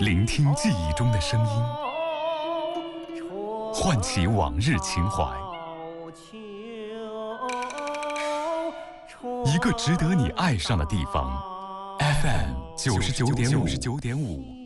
聆听记忆中的声音，唤起往日情怀。一个值得你爱上的地方。FM 99.5。